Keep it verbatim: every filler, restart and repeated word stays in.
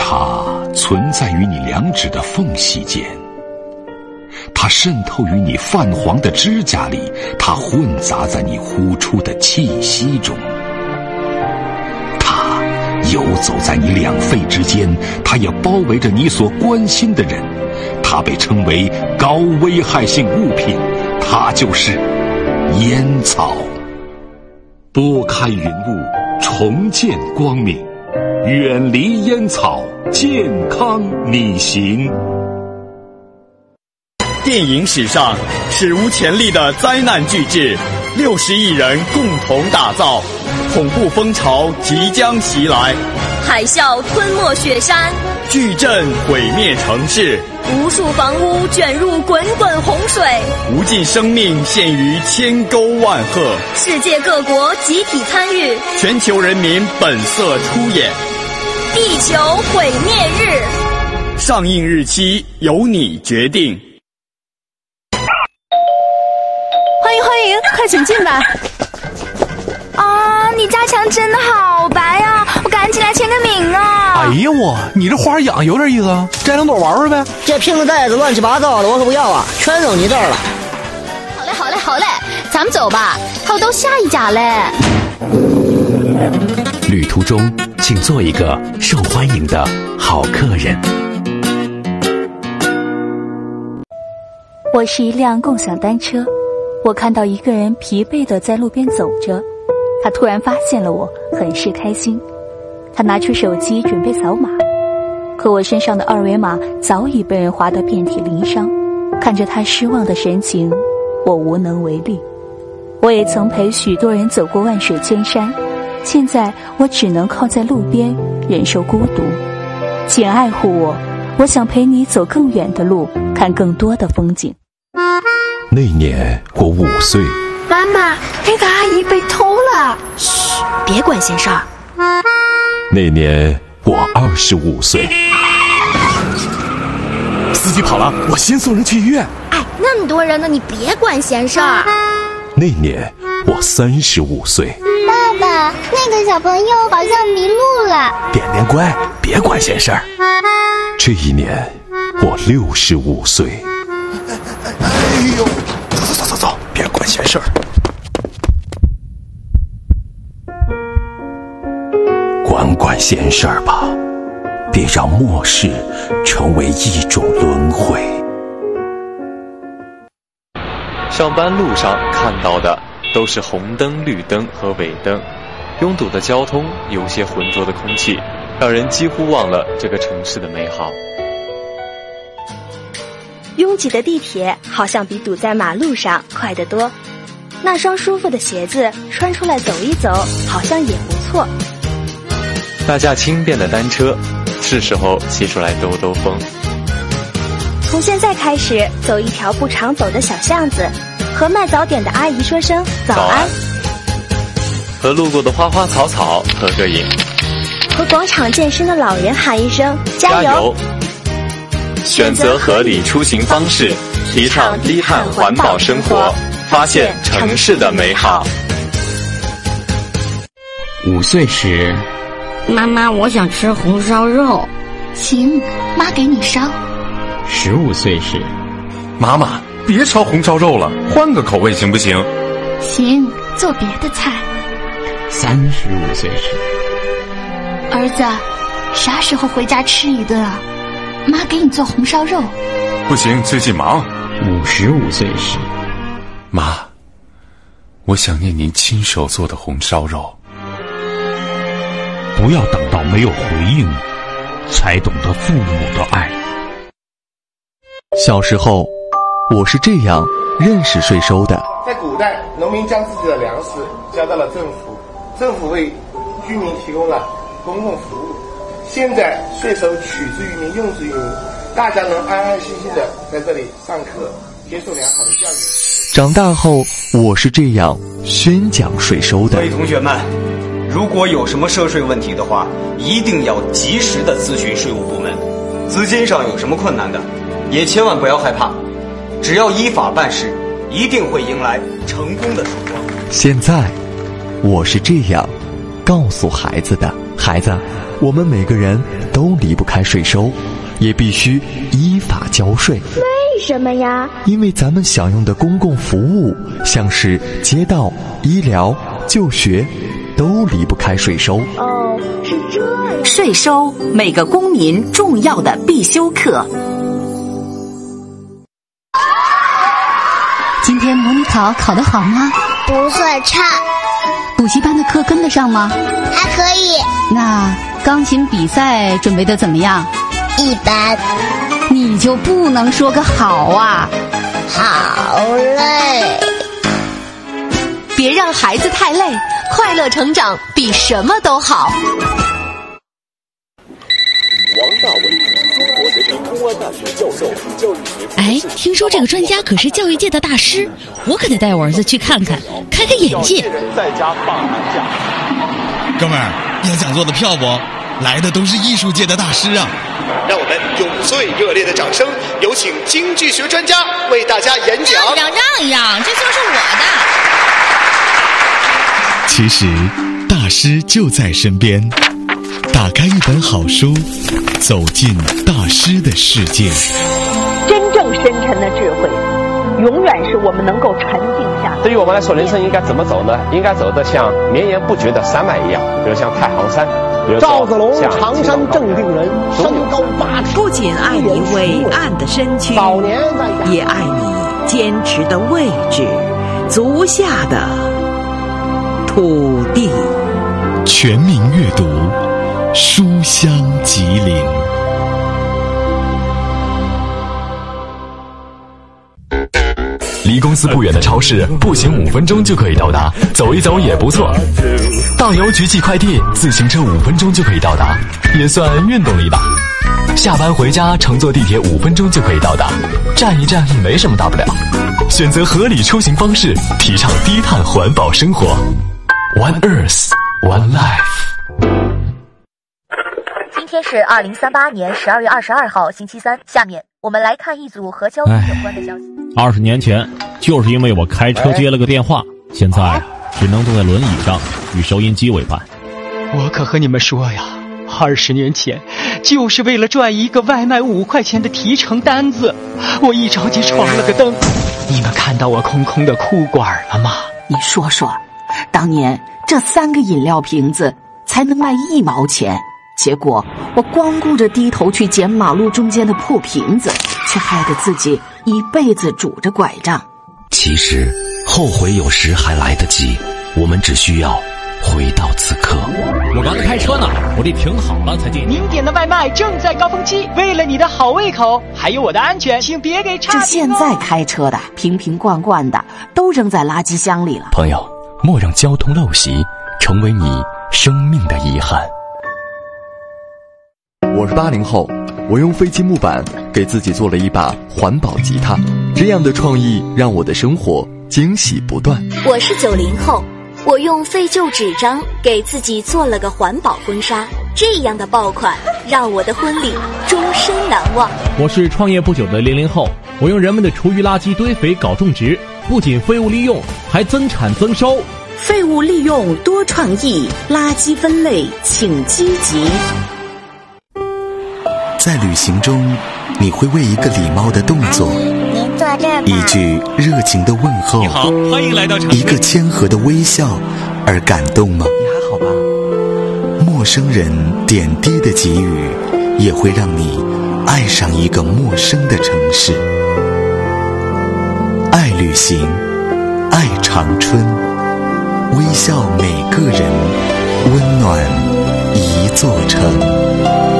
它存在于你两指的缝隙间，它渗透于你泛黄的指甲里，它混杂在你呼出的气息中，它游走在你两肺之间，它也包围着你所关心的人，它被称为高危害性物品，它就是烟草。拨开云雾，重见光明，远离烟草，健康你行。 电影史上史无前例的灾难巨制，六十亿人共同打造，恐怖风潮即将袭来， 海啸吞没雪山， 巨震毁灭城市， 无数房屋卷入滚滚洪水， 无尽生命陷于千沟万壑， 世界各国集体参与， 全球人民本色出演。 地球毁灭日， 上映日期由你决定。 欢迎欢迎，快请进吧。 啊，你家墙真的好白啊，我赶紧来签个名啊。 哎呀我，你这花养有点意思啊，摘两朵玩玩呗。 这瓶子袋子乱七八糟的，我可不要啊，全扔你这儿了。 好嘞好嘞好嘞，咱们走吧，还有到下一家嘞。 旅途中请做一个受欢迎的好客人。 我是一辆共享单车，我看到一个人疲惫地在路边走着，他突然发现了我，很是开心。他拿出手机准备扫码，可我身上的二维码早已被人划得遍体鳞伤。看着他失望的神情，我无能为力。我也曾陪许多人走过万水千山，现在我只能靠在路边忍受孤独。请爱护我，我想陪你走更远的路，看更多的风景。 那年我五岁。 妈妈，那个阿姨被偷了。嘘，别管闲事儿。 那年我二十五岁。 司机跑了，我先送人去医院。 哎，那么多人呢，你别管闲事儿。 那年我三十五岁。 爸爸，那个小朋友好像迷路了。 点点乖，别管闲事儿。 这一年我六十五岁。 哎呦，走走走走走，别管闲事儿。 管管闲事儿吧，别让末世成为一种轮回。 上班路上看到的都是红灯、绿灯和尾灯，拥堵的交通，有些浑浊的空气，让人几乎忘了这个城市的美好。 拥挤的地铁好像比堵在马路上快得多，那双舒服的鞋子穿出来走一走，好像也不错。 那架轻便的单车，是时候骑出来兜兜风。 从现在开始，走一条不常走的小巷子，和卖早点的阿姨说声早安，早安， 和路过的花花草草合个影， 和广场健身的老人喊一声加油。加油， 选择合理出行方式，提倡低碳环保生活，发现城市的美好。 五岁时， 妈妈，我想吃红烧肉。 行，妈给你烧。 十五岁时， 妈妈，别烧红烧肉了，换个口味行不行？ 行，做别的菜。 三十五岁时， 儿子，啥时候回家吃一顿啊？妈给你做红烧肉。 不行，最近忙。 五十五岁时， 妈，我想念您亲手做的红烧肉。 不要等到没有回应，才懂得父母的爱。 小时候，我是这样认识税收的。 在古代，农民将自己的粮食交到了政府，政府为居民提供了公共服务。现在税收取之于民，用之于民，大家能安安心心的在这里上课，接受良好的教育。 长大后，我是这样宣讲税收的。 各位同学们，如果有什么涉税问题的话，一定要及时的咨询税务部门。资金上有什么困难的，也千万不要害怕，只要依法办事，一定会迎来成功的曙光。 现在，我是这样告诉孩子的。孩子， 我们每个人都离不开税收，也必须依法交税。 为什么呀？ 因为咱们享用的公共服务，像是街道、医疗、就学，都离不开税收。 哦，是这样。 税收，每个公民重要的必修课。 今天模拟考考得好吗？ 不算差。 补习班的课跟得上吗？ 还可以。 那钢琴比赛准备得怎么样？ 一般。 你就不能说个好啊？ 好累。 别让孩子太累，快乐成长比什么都好。 王大伟，中国人民公安大学教授，教育学。 哎，听说这个专家可是教育界的大师，我可得带我儿子去看看，开开眼界。 在家放寒假。 哥们儿，要讲座的票不？来的都是艺术界的大师啊！ 让我们用最热烈的掌声，有请经济学专家为大家演讲。 让一让，让一让，这就是我的。 其实，大师就在身边。打开一本好书，走进大师的世界。 真正深沉的智慧，永远是我们能够沉静下来。 对于我们来说，人生应该怎么走呢？应该走得像绵延不绝的山脉一样，比如像太行山，比如赵子龙，常山正定人，身高八尺， 不仅爱你伟岸的身躯， 早年也爱你坚持的位置，足下的土地。 全民阅读，书香吉林。 离公司不远的超市，步行五分钟就可以到达，走一走也不错。到邮局寄快递，自行车五分钟就可以到达，也算运动力吧。下班回家乘坐地铁五分钟就可以到达，站一站也没什么大不了。选择合理出行方式，提倡低碳环保生活。One Earth, One Life。 今天是二零三八年十二月二十二号，星期三。下面我们来看一组和交通有关的消息。 二十年前，就是因为我开车接了个电话，现在啊，只能坐在轮椅上与收音机为伴。 我可和你们说呀，二十年前，就是为了赚一个外卖五块钱的提成单子，我一着急闯了个灯。你们看到我空空的裤管了吗？ 你说说，当年这三个饮料瓶子才能卖一毛钱。结果我光顾着低头去捡马路中间的破瓶子，却害得自己一辈子拄着拐杖。 其实后悔有时还来得及，我们只需要回到此刻。 我刚才开车呢，我得停好了才进。 您点的外卖正在高峰期，为了你的好胃口还有我的安全，请别给差评哦。 这现在开车的瓶瓶罐罐的都扔在垃圾箱里了。 朋友，莫让交通陋习成为你生命的遗憾。 我是八零后，我用废弃木板给自己做了一把环保吉他，这样的创意让我的生活惊喜不断。 我是九零后，我用废旧纸张给自己做了个环保婚纱，这样的爆款让我的婚礼终身难忘。 我是创业不久的零零后，我用人们的厨余垃圾堆肥搞种植，不仅废物利用，还增产增收。 废物利用多创意，垃圾分类请积极。 在旅行中，你会为一个礼貌的动作，一句热情的问候， 你好，欢迎来到城市， 一个谦和的微笑而感动吗？ 你还好吧？ 陌生人点滴的给予，也会让你爱上一个陌生的城市。爱旅行，爱长春，微笑每个人，温暖一座城。